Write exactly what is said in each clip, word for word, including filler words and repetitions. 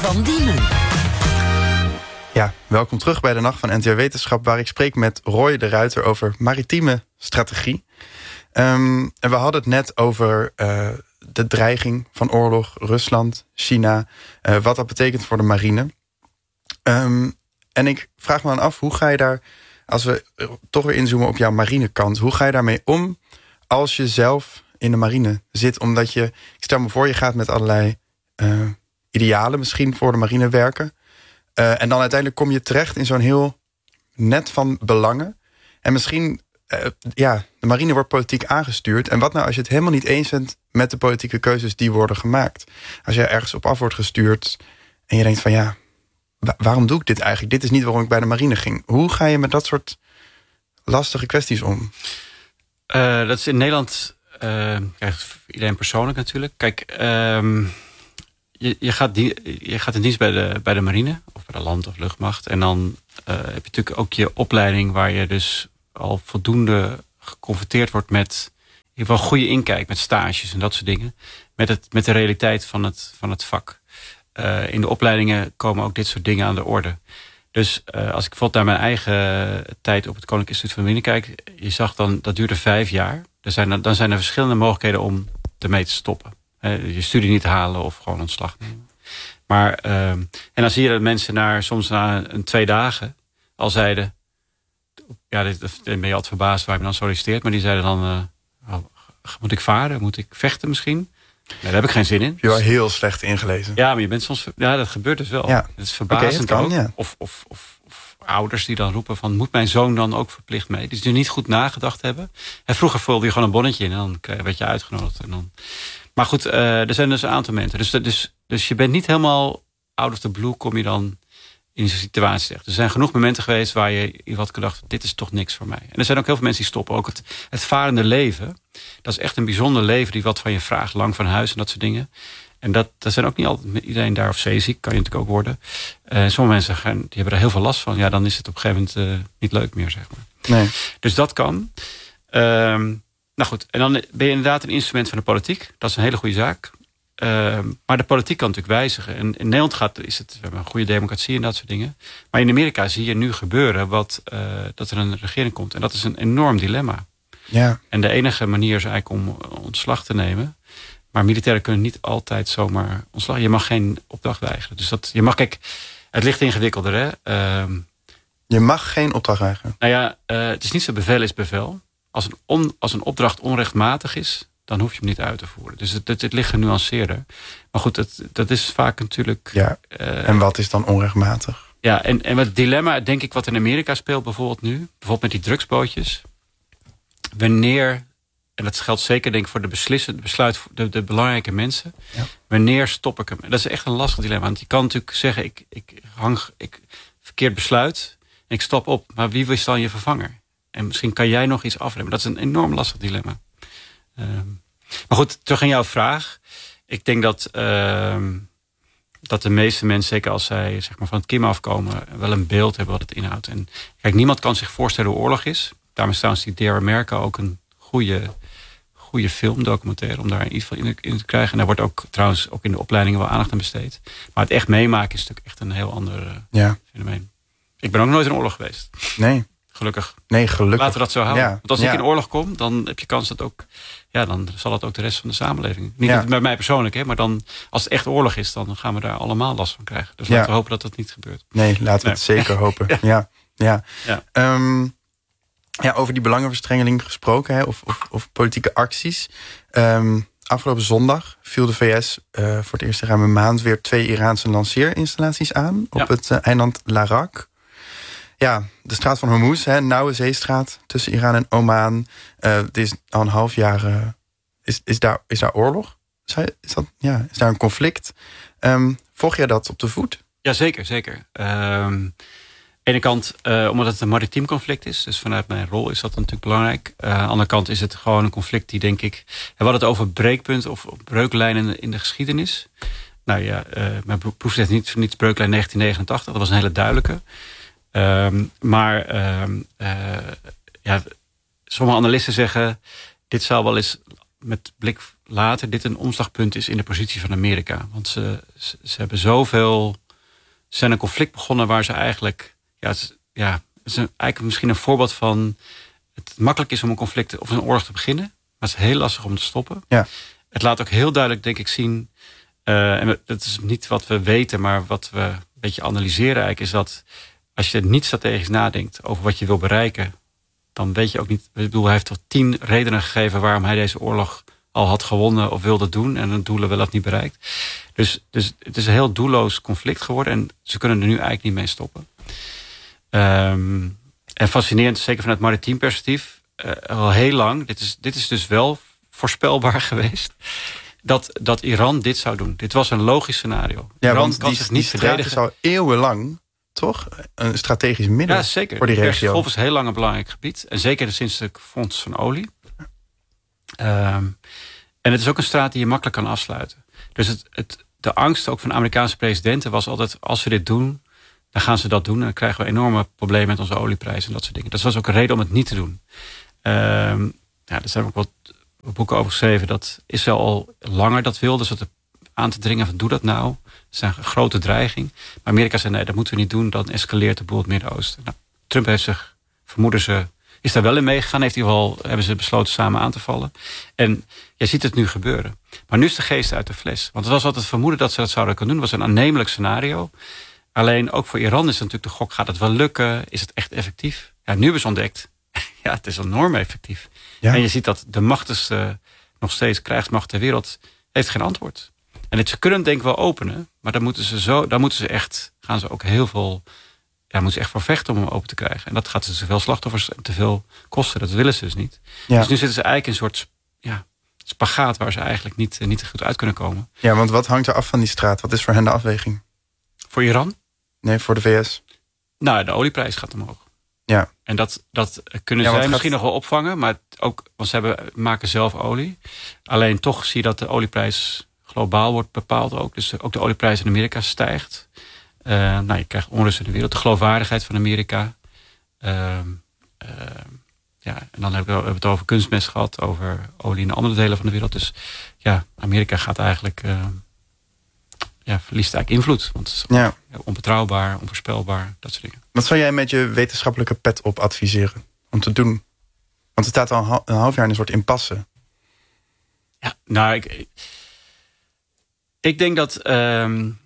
van Diemen. Ja, welkom terug bij de Nacht van N T R Wetenschap, waar ik spreek met Roy de Ruiter over maritieme strategie. Um, en we hadden het net over uh, de dreiging van oorlog, Rusland, China, uh, wat dat betekent voor de marine. Um, en ik vraag me dan af, hoe ga je daar, als we toch weer inzoomen op jouw marinekant, hoe ga je daarmee om als je zelf in de marine zit? Omdat je, ik stel me voor, je gaat met allerlei uh, idealen misschien voor de marine werken. Uh, en dan uiteindelijk kom je terecht in zo'n heel net van belangen. En misschien, uh, ja, de marine wordt politiek aangestuurd. En wat nou als je het helemaal niet eens bent met de politieke keuzes die worden gemaakt? Als je ergens op af wordt gestuurd en je denkt van ja, wa- waarom doe ik dit eigenlijk? Dit is niet waarom ik bij de marine ging. Hoe ga je met dat soort lastige kwesties om? Uh, dat is in Nederland, uh, krijgt iedereen persoonlijk natuurlijk. Kijk, um, je, je, gaat die, je gaat in dienst bij de, bij de marine, of bij de land- of luchtmacht. En dan uh, heb je natuurlijk ook je opleiding, waar je dus al voldoende geconfronteerd wordt met in ieder geval goede inkijk, met stages en dat soort dingen. Met, het, met de realiteit van het, van het vak. Uh, in de opleidingen komen ook dit soort dingen aan de orde. Dus uh, als ik bijvoorbeeld naar mijn eigen tijd op het Koninklijk Instituut van de Marine kijk, je zag dan, dat duurde vijf jaar. Er zijn, dan zijn er verschillende mogelijkheden om ermee te stoppen. Uh, je studie niet halen of gewoon ontslag nemen. Maar, uh, en dan zie je dat mensen naar, soms na een twee dagen al zeiden, ja, dit, dan ben je altijd verbaasd waar je dan solliciteert, maar die zeiden dan, uh, oh, moet ik varen? Moet ik vechten misschien? Nee, daar heb ik geen zin in. Je was heel slecht ingelezen. Ja, maar je bent soms, ja, dat gebeurt dus wel. Ja. Het is verbazend okay, het kan, ook. Ja. Of, of, of, of ouders die dan roepen van, moet mijn zoon dan ook verplicht mee? Die er niet goed nagedacht hebben. En vroeger vulde je gewoon een bonnetje in en dan werd je uitgenodigd. En dan... Maar goed, uh, er zijn dus een aantal momenten. Dus, dus, dus je bent niet helemaal out of the blue, kom je dan in zo'n situatie terecht. Er zijn genoeg momenten geweest waar je wat gedacht, dit is toch niks voor mij. En er zijn ook heel veel mensen die stoppen. Ook het, het varende leven, dat is echt een bijzonder leven die wat van je vraagt, lang van huis en dat soort dingen. En dat, dat zijn ook niet altijd iedereen daar of zeeziek, kan je natuurlijk ook worden. Uh, sommige mensen gaan, die hebben er heel veel last van. Ja, dan is het op een gegeven moment uh, niet leuk meer, zeg maar. Nee. Dus dat kan. Um, nou goed, en dan ben je inderdaad een instrument van de politiek. Dat is een hele goede zaak. Uh, maar de politiek kan natuurlijk wijzigen. En in Nederland gaat, is het, we hebben een goede democratie en dat soort dingen. Maar in Amerika zie je nu gebeuren wat, uh, dat er een regering komt. En dat is een enorm dilemma. Ja. En de enige manier is eigenlijk om ontslag te nemen. Maar militairen kunnen niet altijd zomaar ontslag. Je mag geen opdracht weigeren. Dus dat, je mag, kijk, het ligt ingewikkelder, hè. Uh, je mag geen opdracht weigeren. Nou ja, uh, het is niet zo bevel is bevel. Als een, on, als een opdracht onrechtmatig is, dan hoef je hem niet uit te voeren. Dus het, het, het ligt genuanceerder. Maar goed, het, dat is vaak natuurlijk... Ja. Uh, en wat is dan onrechtmatig? Ja, en, en het dilemma, denk ik, wat in Amerika speelt bijvoorbeeld nu, bijvoorbeeld met die drugsbootjes. Wanneer, en dat geldt zeker denk ik voor de beslissende besluit, de, de belangrijke mensen. Ja. Wanneer stop ik hem? En dat is echt een lastig dilemma. Want je kan natuurlijk zeggen, ik, ik hang, ik verkeerd besluit, en ik stop op. Maar wie is dan je vervanger? En misschien kan jij nog iets afremmen. Dat is een enorm lastig dilemma. Um, maar goed, terug aan jouw vraag. Ik denk dat, um, dat de meeste mensen, zeker als zij zeg maar, van het kim afkomen, wel een beeld hebben wat het inhoudt. En kijk, niemand kan zich voorstellen hoe oorlog is. Daarom is trouwens die Dear America ook een goede, goede film, documentaire, om daar iets van in, in te krijgen. En daar wordt ook trouwens ook in de opleidingen wel aandacht aan besteed. Maar het echt meemaken is natuurlijk echt een heel ander uh, ja. fenomeen. Ik ben ook nooit in oorlog geweest. Nee. Gelukkig. Nee, gelukkig. Laten we dat zo houden. Ja. Want als ja. ik in oorlog kom, dan heb je kans dat ook... Ja, dan zal het ook de rest van de samenleving. Niet ja. bij mij persoonlijk, hè, maar dan, als het echt oorlog is, dan gaan we daar allemaal last van krijgen. Dus ja. laten we hopen dat dat niet gebeurt. Nee, laten we nee. het zeker hopen. ja. Ja. Ja. Ja. Um, ja, over die belangenverstrengeling gesproken, hè, of, of, of politieke acties. Um, afgelopen zondag viel de V S uh, voor het eerst ruim een maand weer twee Iraanse lanceerinstallaties aan op ja. het uh, eiland Larak. Ja, de straat van Hormuz, een nauwe zeestraat tussen Iran en Oman. Uh, het is al een half jaar. Uh, is, is, daar, is daar oorlog? Is, hij, is, dat, ja, is daar een conflict? Um, volg jij dat op de voet? Ja, zeker, zeker. Um, aan de ene kant, uh, omdat het een maritiem conflict is. Dus vanuit mijn rol is dat natuurlijk belangrijk. Uh, aan de andere kant is het gewoon een conflict die, denk ik... We hadden het over breekpunt of breuklijnen in de geschiedenis. Nou ja, uh, mijn proef zegt niet, niet breuklijn negentien negenentachtig. Dat was een hele duidelijke. Um, maar um, uh, ja, sommige analisten zeggen... dit zou wel eens met blik later dit een omslagpunt is in de positie van Amerika. Want ze, ze, ze hebben zoveel... Ze zijn een conflict begonnen waar ze eigenlijk... Ja, het, ja, het is een, eigenlijk misschien een voorbeeld van... Het makkelijk is om een conflict of een oorlog te beginnen. Maar het is heel lastig om te stoppen. Ja. Het laat ook heel duidelijk, denk ik, zien... Uh, en dat is niet wat we weten, maar wat we een beetje analyseren eigenlijk... is dat als je niet strategisch nadenkt over wat je wil bereiken... dan weet je ook niet... Ik bedoel, hij heeft toch tien redenen gegeven... waarom hij deze oorlog al had gewonnen of wilde doen... en een doelen wel had niet bereikt. Dus, dus het is een heel doelloos conflict geworden... en ze kunnen er nu eigenlijk niet mee stoppen. Um, en fascinerend, zeker vanuit maritiem perspectief... Uh, al heel lang, dit is, dit is dus wel voorspelbaar geweest... Dat, dat Iran dit zou doen. Dit was een logisch scenario. Ja, Iran want kan die, zich niet die verdedigen. straat is al eeuwenlang, toch? Een strategisch middel ja, zeker. voor die regio. De Golf is heel lang een belangrijk gebied. En zeker sinds de fonds van olie. Um, en het is ook een straat die je makkelijk kan afsluiten. Dus het, het, de angst ook van Amerikaanse presidenten was altijd... als we dit doen, dan gaan ze dat doen. En dan krijgen we enorme problemen met onze olieprijzen en dat soort dingen. Dat was ook een reden om het niet te doen. Um, ja, er zijn ook wat boeken over geschreven dat Israël al langer dat wilde. Dus aan te dringen van doe dat nou. Dat is een grote dreiging. Maar Amerika zei nee, dat moeten we niet doen. Dan escaleert de boel het Midden-Oosten. Nou, Trump heeft zich, vermoeden ze, is daar wel in meegegaan. Heeft in ieder geval, hebben ze besloten samen aan te vallen. En je ziet het nu gebeuren. Maar nu is de geest uit de fles. Want het was altijd vermoeden dat ze dat zouden kunnen doen. Het was een aannemelijk scenario. Alleen ook voor Iran is het natuurlijk de gok. Gaat het wel lukken? Is het echt effectief? Ja, nu hebben ze ontdekt. Ja, het is enorm effectief. Ja. En je ziet dat de machtigste, nog steeds krijgsmacht ter wereld, heeft geen antwoord. En het, ze kunnen het denk ik wel openen, maar dan moeten ze zo, dan moeten ze echt, gaan ze ook heel veel, ja, moeten ze echt voor vechten om hem open te krijgen. En dat gaat ze te veel slachtoffers en te veel kosten. Dat willen ze dus niet. Ja. Dus nu zitten ze eigenlijk in een soort, ja, spagaat waar ze eigenlijk niet, niet goed uit kunnen komen. Ja, want wat hangt er af van die straat? Wat is voor hen de afweging? Voor Iran? Nee, voor de V S. Nou, de olieprijs gaat omhoog. Ja. En dat, dat kunnen ja, zij gaat... misschien nog wel opvangen. Maar ook, want ze hebben, maken zelf olie. Alleen toch zie je dat de olieprijs globaal wordt bepaald ook. Dus ook de olieprijs in Amerika stijgt. Uh, nou, je krijgt onrust in de wereld. De geloofwaardigheid van Amerika. Uh, uh, ja, en dan hebben we, hebben we het over kunstmest gehad. Over olie in andere delen van de wereld. Dus ja, Amerika gaat eigenlijk... Uh, ja, verliest eigenlijk invloed. Want het is ja. onbetrouwbaar, onvoorspelbaar, dat soort dingen. Wat zou jij met je wetenschappelijke pet op adviseren om te doen? Want het staat al een half jaar in een soort impasse. Ja, nou, ik, ik denk dat... Um,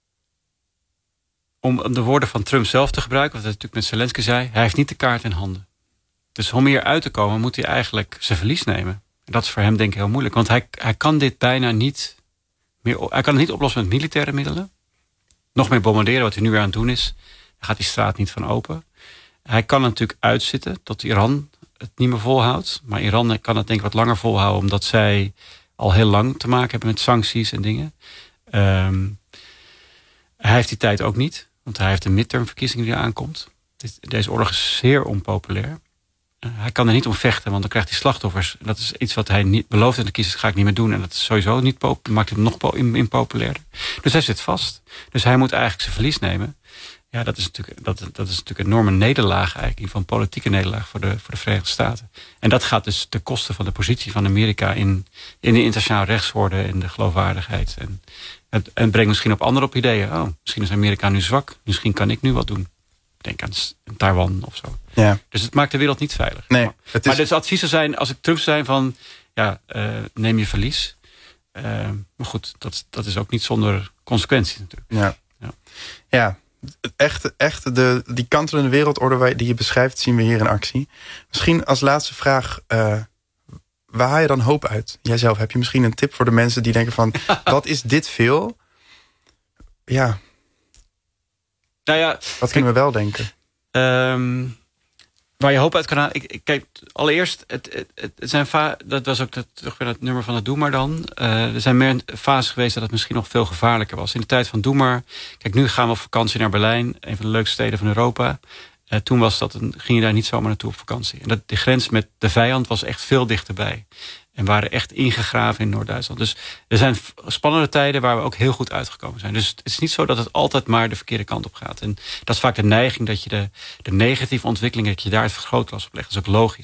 om de woorden van Trump zelf te gebruiken, wat hij natuurlijk met Zelensky zei, hij heeft niet de kaart in handen. Dus om hier uit te komen, moet hij eigenlijk zijn verlies nemen. En dat is voor hem denk ik heel moeilijk. Want hij, hij kan dit bijna niet... Meer, hij kan het niet oplossen met militaire middelen. Nog meer bombarderen, wat hij nu weer aan het doen is. Dan gaat die straat niet van open. Hij kan het natuurlijk uitzitten tot Iran het niet meer volhoudt. Maar Iran kan het denk ik wat langer volhouden, omdat zij al heel lang te maken hebben met sancties en dingen. Um, hij heeft die tijd ook niet. Want hij heeft een midtermverkiezing die aankomt. Dit, deze oorlog is zeer onpopulair. Uh, hij kan er niet om vechten, want dan krijgt hij slachtoffers. Dat is iets wat hij niet belooft aan de kiezers, ga ik niet meer doen. En dat is sowieso niet pop, maakt hem nog impopulairder. Dus hij zit vast. Dus hij moet eigenlijk zijn verlies nemen. Ja, dat is natuurlijk, dat, dat is natuurlijk een enorme nederlaag eigenlijk, van politieke nederlaag voor de, voor de Verenigde Staten. En dat gaat dus ten koste van de positie van Amerika in, in de internationale rechtsorde en de geloofwaardigheid. En het en brengt misschien op anderen op ideeën. Oh, misschien is Amerika nu zwak. Misschien kan ik nu wat doen. Denk aan Taiwan of zo. Ja. Dus het maakt de wereld niet veilig. Nee, maar het is... maar dus adviezen zijn, als ik terug zijn van, ja, uh, neem je verlies. Uh, maar goed, dat, dat is ook niet zonder consequenties natuurlijk. Ja, ja. ja. Echt, echt de, die kantelende wereldorde die je beschrijft, zien we hier in actie. Misschien als laatste vraag, uh, waar haal je dan hoop uit? Jijzelf, heb je misschien een tip voor de mensen die denken van, wat is dit veel? Ja. Nou ja, wat kunnen we wel denken? Um, waar je hoop uit kan halen. Ik, ik, kijk, allereerst, het, het, het zijn va- dat was ook het, terug bij het nummer van het Doe maar dan. Uh, er zijn meer fases geweest dat het misschien nog veel gevaarlijker was. In de tijd van Doe maar. Kijk, nu gaan we op vakantie naar Berlijn, een van de leukste steden van Europa. Uh, toen was dat een, ging je daar niet zomaar naartoe op vakantie. En dat, de grens met de vijand was echt veel dichterbij. En waren echt ingegraven in Noord-Duitsland. Dus er zijn spannende tijden waar we ook heel goed uitgekomen zijn. Dus het is niet zo dat het altijd maar de verkeerde kant op gaat. En dat is vaak de neiging dat je de, de negatieve ontwikkeling, dat je daar het vergrootglas op legt. Dat is ook logisch.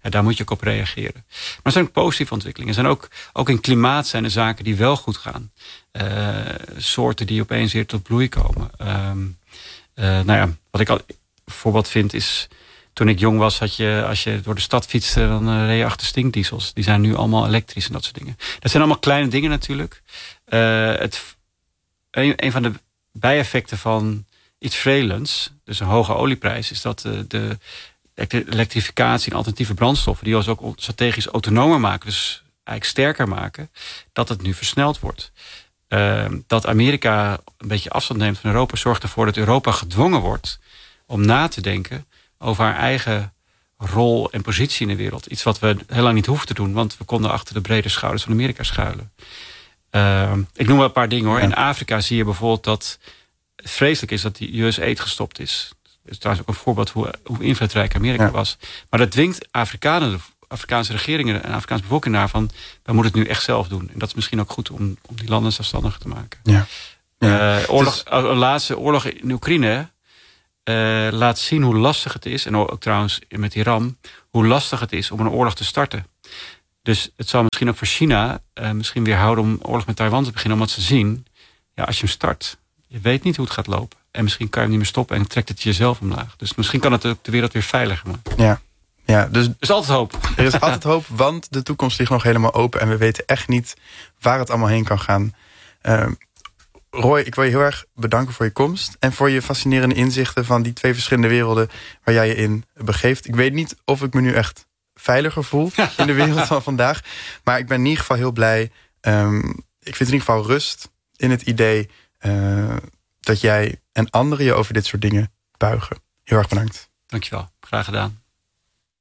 Ja, daar moet je ook op reageren. Maar er zijn ook positieve ontwikkelingen. Er zijn ook, ook in klimaat zijn er zaken die wel goed gaan. Uh, soorten die opeens weer tot bloei komen. Um, uh, nou ja, wat ik al voorbeeld vind is, toen ik jong was, had je, als je door de stad fietste, dan uh, reed je achter stinkdiesels. Die zijn nu allemaal elektrisch en dat soort dingen. Dat zijn allemaal kleine dingen natuurlijk. Uh, het, een, een van de bijeffecten van iets vreemds, dus een hoge olieprijs, is dat uh, de elektrificatie en alternatieve brandstoffen, die ons ook strategisch autonomer maken, dus eigenlijk sterker maken, dat het nu versneld wordt. Uh, dat Amerika een beetje afstand neemt van Europa, zorgt ervoor dat Europa gedwongen wordt om na te denken over haar eigen rol en positie in de wereld. Iets wat we heel lang niet hoeven te doen, want we konden achter de brede schouders van Amerika schuilen. Uh, ik noem wel een paar dingen hoor. Ja. In Afrika zie je bijvoorbeeld dat het vreselijk is dat die U S aid gestopt is. Dat is trouwens ook een voorbeeld hoe, hoe invloedrijk Amerika ja. was. Maar dat dwingt Afrikanen, de Afrikaanse regeringen en de Afrikaanse bevolking daarvan, we moeten het nu echt zelf doen. En dat is misschien ook goed om, om die landen zelfstandiger te maken. Ja. Ja. Uh, oorlog, dus, uh, laatste oorlog in Oekraïne uh, laat zien hoe lastig het is, en ook trouwens met Iran, hoe lastig het is om een oorlog te starten. Dus het zal misschien ook voor China uh, misschien weer houden om oorlog met Taiwan te beginnen, omdat ze zien, ja, als je hem start, je weet niet hoe het gaat lopen. En misschien kan je hem niet meer stoppen en trekt het jezelf omlaag. Dus misschien kan het ook de wereld weer veiliger maken. Ja. Ja, dus er is altijd hoop. Er is altijd hoop, want de toekomst ligt nog helemaal open. En we weten echt niet waar het allemaal heen kan gaan. Uh, Roy, ik wil je heel erg bedanken voor je komst. En voor je fascinerende inzichten van die twee verschillende werelden waar jij je in begeeft. Ik weet niet of ik me nu echt veiliger voel in de wereld van vandaag. Maar ik ben in ieder geval heel blij. Um, ik vind in ieder geval rust in het idee uh, dat jij en anderen je over dit soort dingen buigen. Heel erg bedankt. Dankjewel, graag gedaan.